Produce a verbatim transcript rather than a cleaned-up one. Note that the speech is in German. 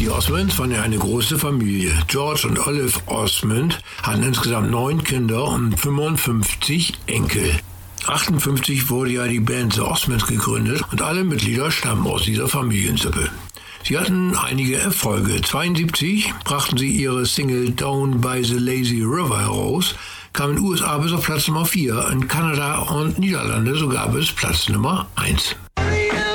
Die Osmonds waren ja eine große Familie. George und Olive Osmond hatten insgesamt neun Kinder und fünfundfünfzig Enkel. achtundfünfzig wurde ja die Band The Osmonds gegründet und alle Mitglieder stammen aus dieser Familiensippe. Sie hatten einige Erfolge. zweiundsiebzig brachten sie ihre Single Down by the Lazy River heraus, kam in den U S A bis auf Platz Nummer vier, in Kanada und Niederlande sogar bis Platz Nummer eins.